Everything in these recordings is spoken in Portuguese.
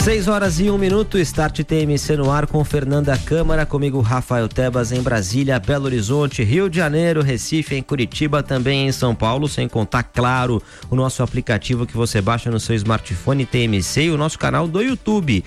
6h01, Start TMC no ar com Fernanda Câmara, comigo Rafael Tebas em Brasília, Belo Horizonte, Rio de Janeiro, Recife, em Curitiba, também em São Paulo, sem contar, claro, o nosso aplicativo que você baixa no seu smartphone TMC e o nosso canal do YouTube,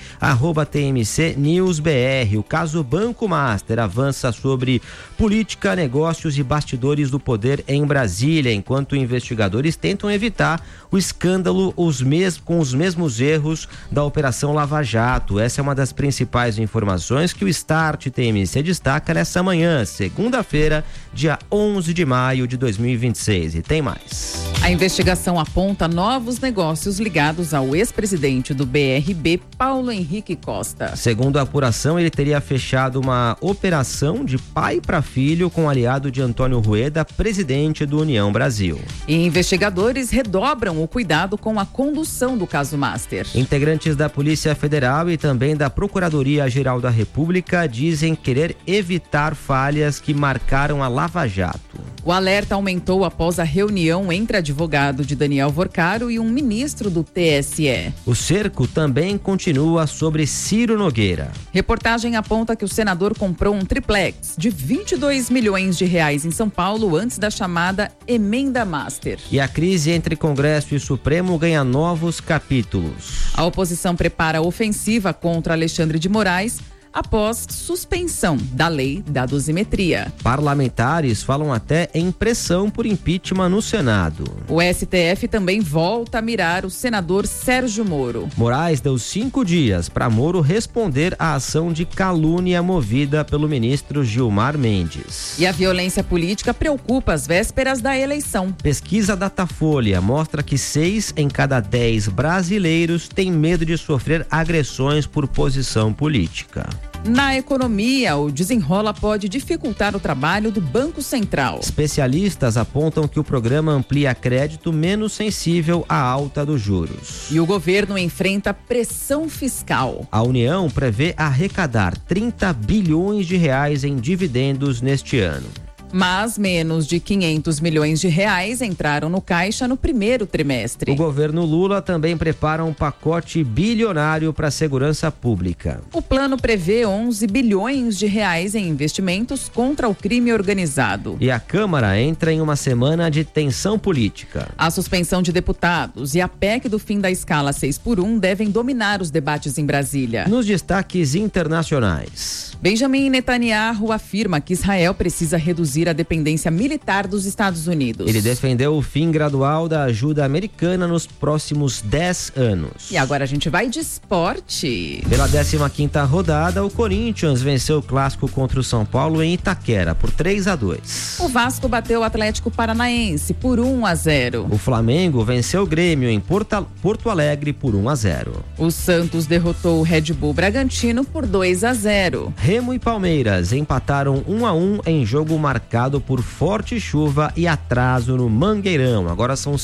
@TMC News BR. O caso Banco Master avança sobre política, negócios e bastidores do poder em Brasília, enquanto investigadores tentam evitar o escândalo com os mesmos erros da Operação Lava Jato. Essa é uma das principais informações que o Start TMC destaca nessa manhã, segunda-feira, dia 11 de maio de 2026. E tem mais. A investigação aponta novos negócios ligados ao ex-presidente do BRB, Paulo Henrique Costa. Segundo a apuração, ele teria fechado uma operação de pai para filho com o aliado de Antônio Rueda, presidente do União Brasil. E investigadores redobram o cuidado com a condução do caso Master. Integrantes da Polícia Federal e também da Procuradoria-Geral da República dizem querer evitar falhas que marcaram a Lava Jato. O alerta aumentou após a reunião entre advogado de Daniel Vorcaro e um ministro do TSE. O cerco também continua sobre Ciro Nogueira. Reportagem aponta que o senador comprou um triplex de 22 milhões de reais em São Paulo antes da chamada Emenda Master. E a crise entre Congresso e Supremo ganha novos capítulos. A oposição prepara a ofensiva contra Alexandre de Moraes após suspensão da lei da dosimetria. Parlamentares falam até em pressão por impeachment no Senado. O STF também volta a mirar o senador Sérgio Moro. Moraes deu 5 dias para Moro responder à ação de calúnia movida pelo ministro Gilmar Mendes. E a violência política preocupa às vésperas da eleição. Pesquisa Datafolha mostra que 6 em cada 10 brasileiros têm medo de sofrer agressões por posição política. Na economia, o desenrola pode dificultar o trabalho do Banco Central. Especialistas apontam que o programa amplia crédito menos sensível à alta dos juros. E o governo enfrenta pressão fiscal. A União prevê arrecadar 30 bilhões de reais em dividendos neste ano. Mas menos de 500 milhões de reais entraram no caixa no primeiro trimestre. O governo Lula também prepara um pacote bilionário para a segurança pública. O plano prevê 11 bilhões de reais em investimentos contra o crime organizado. E a Câmara entra em uma semana de tensão política. A suspensão de deputados e a PEC do fim da escala 6x1 devem dominar os debates em Brasília. Nos destaques internacionais. Benjamin Netanyahu afirma que Israel precisa reduzir a dependência militar dos Estados Unidos. Ele defendeu o fim gradual da ajuda americana nos próximos 10 anos. E agora a gente vai de esporte. Pela 15ª rodada, o Corinthians venceu o clássico contra o São Paulo em Itaquera por 3-2. O Vasco bateu o Atlético Paranaense por 1-0. O Flamengo venceu o Grêmio em Porto Alegre por 1-0. O Santos derrotou o Red Bull Bragantino por 2-0. Remo e Palmeiras empataram 1-1 em jogo marcado por forte chuva e atraso no Mangueirão. Agora são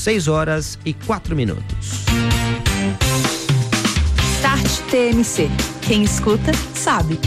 6h04. Start TMC. Quem escuta, sabe.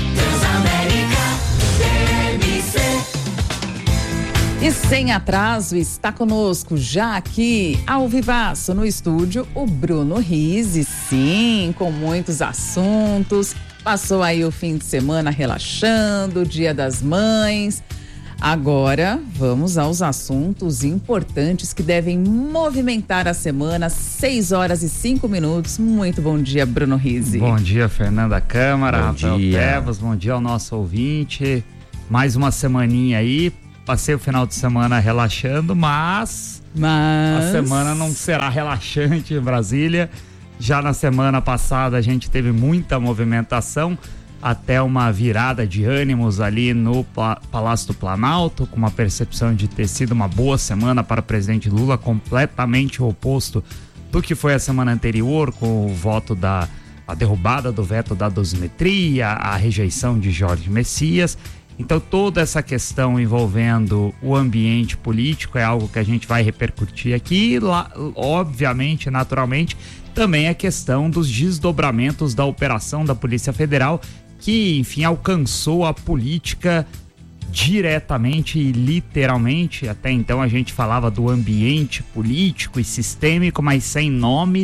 E sem atraso, está conosco já aqui, ao vivaço no estúdio, o Bruno Rizzi, sim, com muitos assuntos. Passou aí o fim de semana relaxando, Dia das Mães. Agora, vamos aos assuntos importantes que devem movimentar a semana, 6h05. Muito bom dia, Bruno Rizzi. Bom dia, Fernanda Câmara, Rafael dia. Tebas, bom dia ao nosso ouvinte. Mais uma semaninha aí, passei o final de semana relaxando, mas a semana não será relaxante em Brasília. Já na semana passada a gente teve muita movimentação, até uma virada de ânimos ali no Palácio do Planalto, com uma percepção de ter sido uma boa semana para o presidente Lula, completamente o oposto do que foi a semana anterior, com o voto a derrubada do veto da dosimetria, a rejeição de Jorge Messias. Então toda essa questão envolvendo o ambiente político é algo que a gente vai repercutir aqui, obviamente, naturalmente, também a questão dos desdobramentos da operação da Polícia Federal, que, enfim, alcançou a política diretamente e literalmente. Até então a gente falava do ambiente político e sistêmico, mas sem nomes.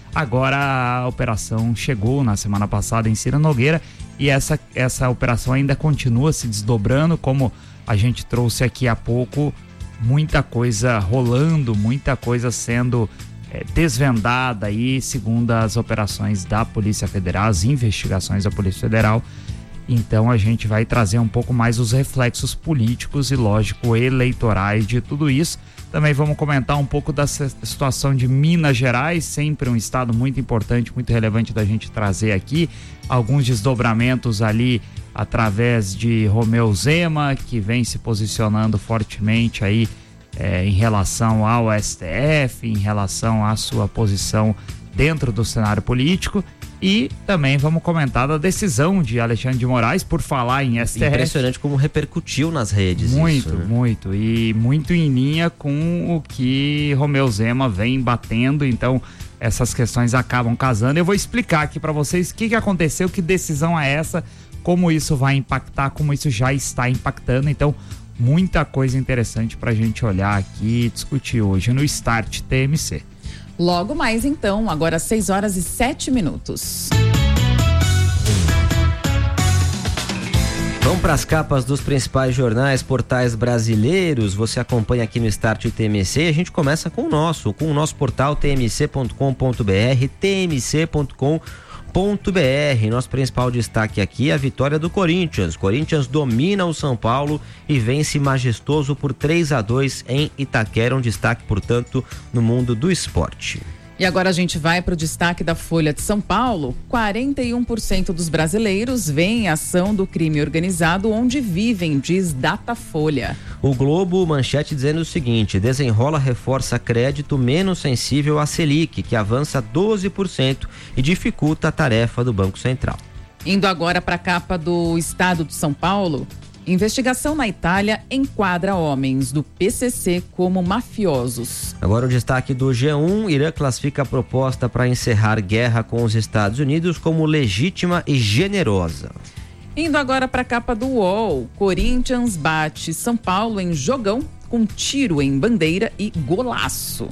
Agora a operação chegou na semana passada em Cira Nogueira e essa operação ainda continua se desdobrando, como a gente trouxe aqui há pouco, muita coisa rolando, muita coisa sendo desvendada aí, segundo as operações da Polícia Federal, as investigações da Polícia Federal. Então a gente vai trazer um pouco mais os reflexos políticos e, lógico, eleitorais de tudo isso. Também vamos comentar um pouco da situação de Minas Gerais, sempre um estado muito importante, muito relevante da gente trazer aqui. Alguns desdobramentos ali através de Romeu Zema, que vem se posicionando fortemente aí em relação ao STF, em relação à sua posição dentro do cenário político. E também vamos comentar da decisão de Alexandre de Moraes, por falar em STF. Impressionante como repercutiu nas redes. Muito, isso, né? muito. E muito em linha com o que Romeu Zema vem batendo. Então, essas questões acabam casando. Eu vou explicar aqui para vocês o que aconteceu, que decisão é essa, como isso vai impactar, como isso já está impactando. Então, muita coisa interessante para a gente olhar aqui e discutir hoje no Start TMC. Logo mais então, agora 6h07. Vamos para as capas dos principais jornais, portais brasileiros. Você acompanha aqui no Start TMC. A gente começa com o nosso portal tmc.com.br, tmc.com.br. Nosso principal destaque aqui é a vitória do Corinthians. Corinthians domina o São Paulo e vence majestoso por 3-2 em Itaquera. Um destaque, portanto, no mundo do esporte. E agora a gente vai para o destaque da Folha de São Paulo. 41% dos brasileiros veem a ação do crime organizado onde vivem, diz Datafolha. O Globo, manchete dizendo o seguinte: Desenrola reforça crédito menos sensível à Selic, que avança 12% e dificulta a tarefa do Banco Central. Indo agora para a capa do Estado de São Paulo. Investigação na Itália enquadra homens do PCC como mafiosos. Agora o destaque do G1, Irã classifica a proposta para encerrar guerra com os Estados Unidos como legítima e generosa. Indo agora para a capa do UOL, Corinthians bate São Paulo em jogão com tiro em bandeira e golaço.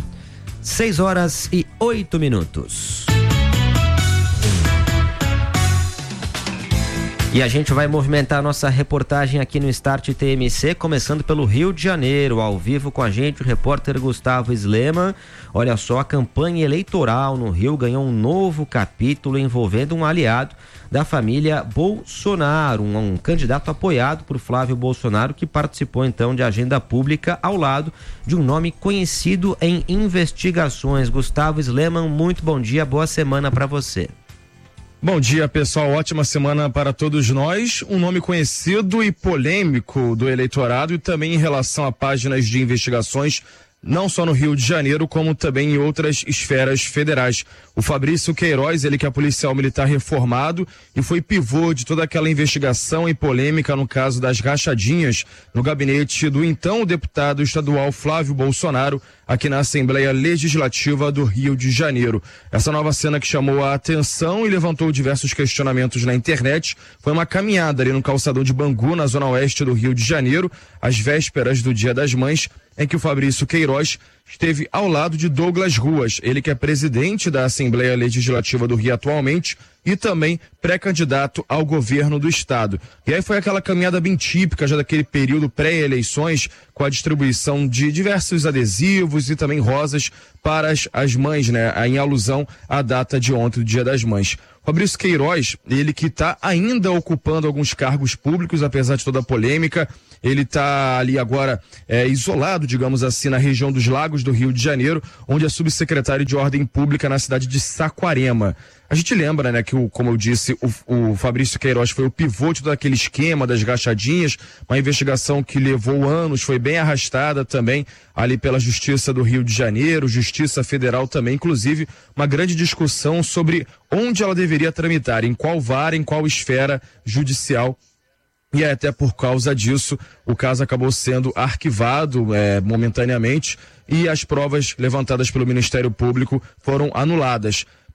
6h08. E a gente vai movimentar a nossa reportagem aqui no Start TMC, começando pelo Rio de Janeiro. Ao vivo com a gente, o repórter Gustavo Sleman. Olha só, a campanha eleitoral no Rio ganhou um novo capítulo envolvendo um aliado da família Bolsonaro, um candidato apoiado por Flávio Bolsonaro, que participou então de agenda pública ao lado de um nome conhecido em investigações. Gustavo Sleman, muito bom dia, boa semana para você. Bom dia, pessoal. Ótima semana para todos nós. Um nome conhecido e polêmico do eleitorado e também em relação a páginas de investigações, não só no Rio de Janeiro, como também em outras esferas federais. O Fabrício Queiroz, ele que é policial militar reformado e foi pivô de toda aquela investigação e polêmica no caso das rachadinhas no gabinete do então deputado estadual Flávio Bolsonaro, aqui na Assembleia Legislativa do Rio de Janeiro. Essa nova cena que chamou a atenção e levantou diversos questionamentos na internet foi uma caminhada ali no calçadão de Bangu, na zona oeste do Rio de Janeiro, às vésperas do Dia das Mães, em que o Fabrício Queiroz esteve ao lado de Douglas Ruas, ele que é presidente da Assembleia Legislativa do Rio atualmente e também pré-candidato ao governo do estado. E aí foi aquela caminhada bem típica já daquele período pré-eleições, com a distribuição de diversos adesivos e também rosas para as mães, né, em alusão à data de ontem, do Dia das Mães. Fabrício Queiroz, ele que está ainda ocupando alguns cargos públicos, apesar de toda a polêmica, ele está ali agora isolado, digamos assim, na região dos Lagos do Rio de Janeiro, onde é subsecretário de Ordem Pública na cidade de Saquarema. A gente lembra, né, que, como eu disse, o Fabrício Queiroz foi o pivô de todo aquele esquema das rachadinhas, uma investigação que levou anos, foi bem arrastada também ali pela Justiça do Rio de Janeiro, Justiça Federal também, inclusive uma grande discussão sobre onde ela deveria tramitar, em qual vara, em qual esfera judicial. E até por causa disso, o caso acabou sendo arquivado momentaneamente e as provas levantadas pelo Ministério Público foram anuladas.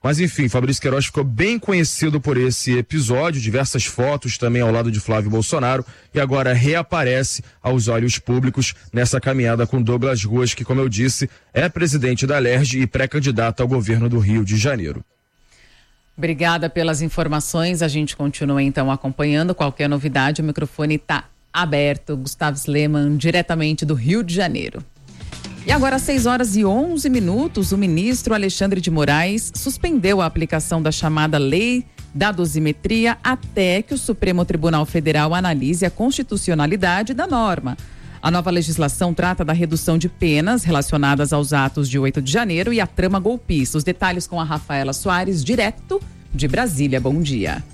Mas enfim, Fabrício Queiroz ficou bem conhecido por esse episódio, diversas fotos também ao lado de Flávio Bolsonaro, e agora reaparece aos olhos públicos nessa caminhada com Douglas Ruas, que, como eu disse, é presidente da Alerj e pré-candidato ao governo do Rio de Janeiro. Obrigada pelas informações. A gente continua então acompanhando. Qualquer novidade, o microfone está aberto. Gustavo Sleman, diretamente do Rio de Janeiro. E agora, às 6h11, o ministro Alexandre de Moraes suspendeu a aplicação da chamada Lei da Dosimetria até que o Supremo Tribunal Federal analise a constitucionalidade da norma. A nova legislação trata da redução de penas relacionadas aos atos de 8 de janeiro e a trama golpista. Os detalhes com a Rafaela Soares, direto de Brasília. Bom dia.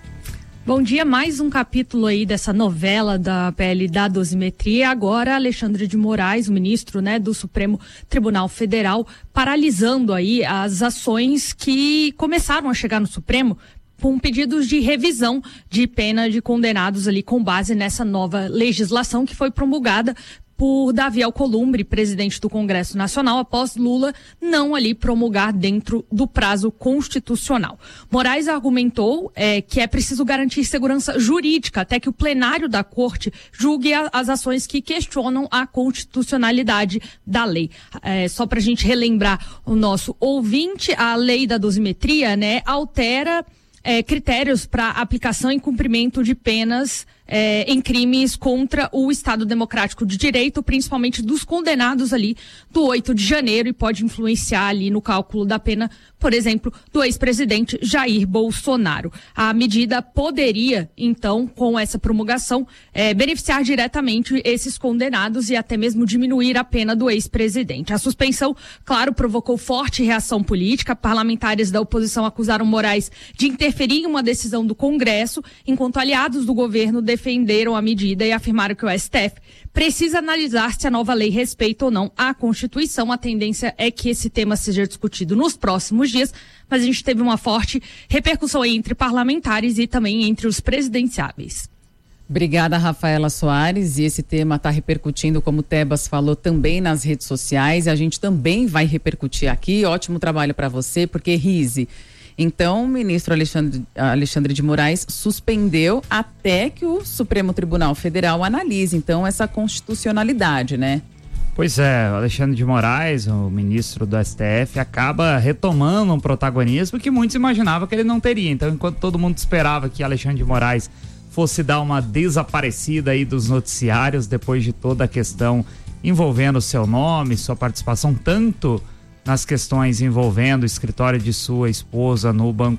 Bom dia, mais um capítulo aí dessa novela da PL da dosimetria. Agora, Alexandre de Moraes, o ministro, do Supremo Tribunal Federal, paralisando aí as ações que começaram a chegar no Supremo com pedidos de revisão de pena de condenados ali com base nessa nova legislação que foi promulgada por Davi Alcolumbre, presidente do Congresso Nacional, após Lula não ali promulgar dentro do prazo constitucional. Moraes argumentou que é preciso garantir segurança jurídica até que o plenário da Corte julgue as ações que questionam a constitucionalidade da lei. Só para a gente relembrar o nosso ouvinte, a lei da dosimetria, altera critérios para aplicação e cumprimento de penas em crimes contra o Estado Democrático de Direito, principalmente dos condenados ali do 8 de janeiro, e pode influenciar ali no cálculo da pena, por exemplo, do ex-presidente Jair Bolsonaro. A medida poderia, então, com essa promulgação, beneficiar diretamente esses condenados e até mesmo diminuir a pena do ex-presidente. A suspensão, claro, provocou forte reação política. Parlamentares da oposição acusaram Moraes de interferir em uma decisão do Congresso, enquanto aliados do governo defenderam a medida e afirmaram que o STF precisa analisar se a nova lei respeita ou não a Constituição. A tendência é que esse tema seja discutido nos próximos dias, mas a gente teve uma forte repercussão entre parlamentares e também entre os presidenciáveis. Obrigada, Rafaela Soares. E esse tema está repercutindo, como o Tebas falou, também nas redes sociais. A gente também vai repercutir aqui. Ótimo trabalho para você, porque Rise. Então, o ministro Alexandre de Moraes suspendeu até que o Supremo Tribunal Federal analise, então, essa constitucionalidade, né? Pois é, o Alexandre de Moraes, o ministro do STF, acaba retomando um protagonismo que muitos imaginavam que ele não teria. Então, enquanto todo mundo esperava que Alexandre de Moraes fosse dar uma desaparecida aí dos noticiários depois de toda a questão envolvendo o seu nome, sua participação, tanto nas questões envolvendo o escritório de sua esposa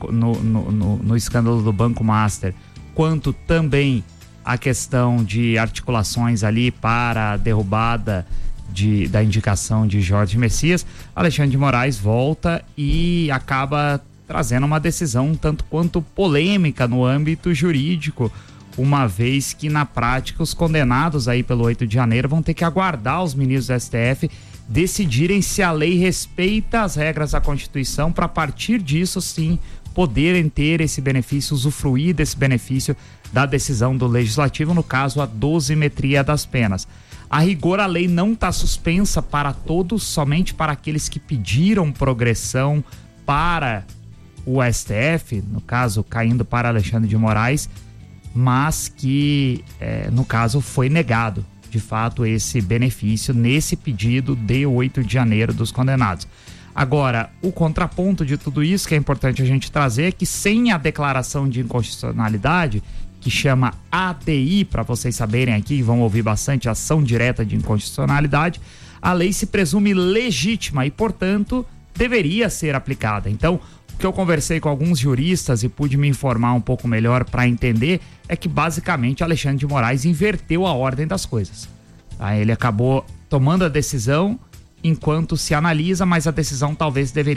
no escândalo do Banco Master, quanto também a questão de articulações ali para a derrubada da indicação de Jorge Messias, Alexandre de Moraes volta e acaba trazendo uma decisão um tanto quanto polêmica no âmbito jurídico, uma vez que na prática os condenados aí pelo 8 de janeiro vão ter que aguardar os ministros do STF decidirem se a lei respeita as regras da Constituição, para a partir disso sim poderem ter esse benefício, usufruir desse benefício da decisão do Legislativo, no caso a dosimetria das penas. A rigor, a lei não está suspensa para todos, somente para aqueles que pediram progressão para o STF, no caso caindo para Alexandre de Moraes, mas que no caso foi negado de fato esse benefício nesse pedido de 8 de janeiro dos condenados. Agora, o contraponto de tudo isso que é importante a gente trazer é que sem a declaração de inconstitucionalidade, que chama ADI, para vocês saberem aqui, vão ouvir bastante, ação direta de inconstitucionalidade, a lei se presume legítima e, portanto, deveria ser aplicada. Então, o que eu conversei com alguns juristas e pude me informar um pouco melhor para entender é que basicamente Alexandre de Moraes inverteu a ordem das coisas. Tá? Ele acabou tomando a decisão enquanto se analisa, mas a decisão talvez deveria